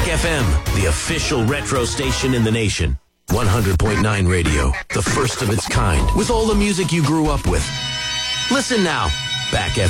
FM, the official retro station in the nation. 100.9 Radio, the first of its kind, with all the music you grew up with. Listen now. Back FM.